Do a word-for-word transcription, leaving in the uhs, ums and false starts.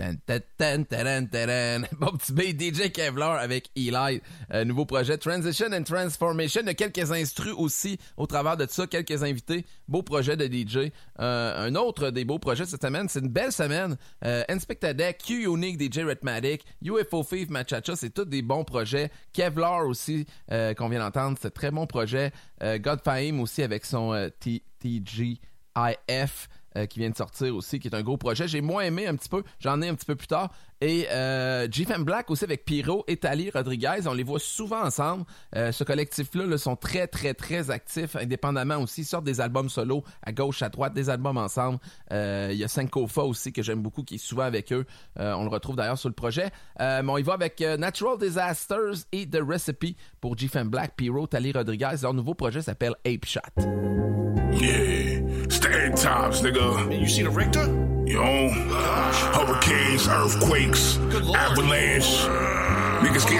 Tan, tan, tan, tan, tan. Bon petit B, D J Kevlar avec Eli, euh, nouveau projet Transition and Transformation. Il y a quelques instrus aussi au travers de ça, quelques invités. Beau projet de D J. Euh, un autre des beaux projets cette semaine, c'est une belle semaine. Euh, Inspector Deck, Q Unique, D J Rhythmatic, U F O Thief, Machacha, c'est tous des bons projets. Kevlar aussi, euh, qu'on vient d'entendre, c'est un très bon projet. Euh, Godfahim aussi avec son euh, T G I F. Euh, qui vient de sortir aussi, qui est un gros projet. J'ai moins aimé un petit peu, j'en ai un petit peu plus tard. Et euh, G-Fam Black aussi avec Pyro et Tali Rodriguez, on les voit souvent ensemble. Euh, ce collectif-là là, sont très, très, très actifs, indépendamment aussi. Ils sortent des albums solo à gauche, à droite, des albums ensemble. Euh, il y a Sankofa aussi, que j'aime beaucoup, qui est souvent avec eux. Euh, on le retrouve d'ailleurs sur le projet. Euh, mais on y va avec euh, Natural Disasters et The Recipe pour G-Fam Black, Pyro, Tali Rodriguez. Leur nouveau projet s'appelle Ape Shot. Yeah, it's the end times, nigga. You see the Richter? You know, hurricanes, earthquakes, avalanche. Niggas can't